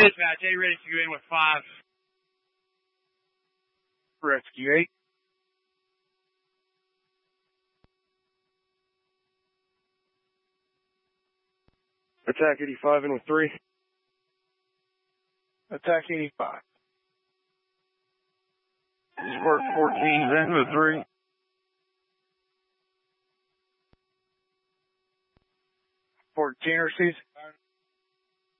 Dispatch, 8 ready to go in with 5. Rescue 8. Attack 85 in with 3. Attack 85. Spark 14 in with 3. Tenor receives.